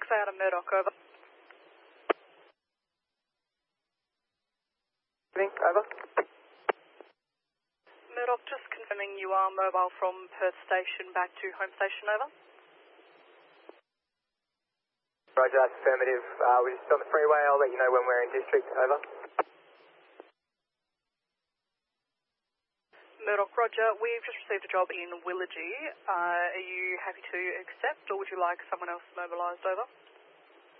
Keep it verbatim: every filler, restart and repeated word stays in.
out of Murdoch, over. Over. Murdoch, just confirming you are mobile from Perth Station back to home station, over. Roger, that's affirmative. Uh, we're just on the freeway. I'll let you know when we're in district, over. Murdoch, Roger, we've just received a job in Willagee. Uh, are you happy to accept, or would you like someone else mobilised, over?